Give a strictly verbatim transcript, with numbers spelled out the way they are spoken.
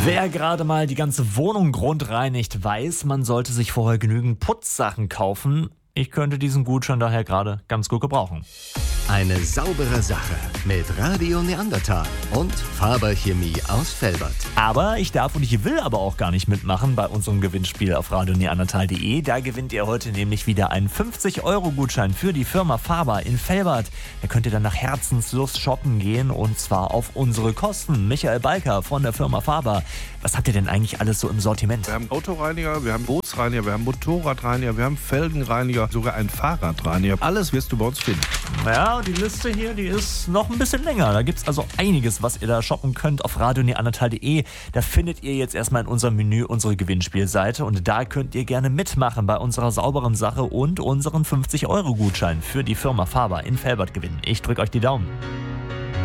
Wer gerade mal die ganze Wohnung grundreinigt, weiß, man sollte sich vorher genügend Putzsachen kaufen. Ich könnte diesen Gutschein daher gerade ganz gut gebrauchen. Eine saubere Sache mit Radio Neandertal und Faber Chemie aus Velbert. Aber ich darf und ich will aber auch gar nicht mitmachen bei unserem Gewinnspiel auf radio neandertal punkt de. Da gewinnt ihr heute nämlich wieder einen fünfzig Euro Gutschein für die Firma Faber in Velbert. Da könnt ihr dann nach Herzenslust shoppen gehen und zwar auf unsere Kosten. Michael Balker von der Firma Faber. Was habt ihr denn eigentlich alles so im Sortiment? Wir haben Autoreiniger, wir haben Bootsreiniger, wir haben Motorradreiniger, wir haben Felgenreiniger, sogar einen Fahrradreiniger. Alles wirst du bei uns finden. Ja, die Liste hier, die ist noch ein bisschen länger. Da gibt es also einiges, was ihr da shoppen könnt auf radio neandertal punkt de. Da findet ihr jetzt erstmal in unserem Menü unsere Gewinnspielseite und da könnt ihr gerne mitmachen bei unserer sauberen Sache und unseren fünfzig Euro Gutschein für die Firma Faber in Velbert gewinnen. Ich drücke euch die Daumen.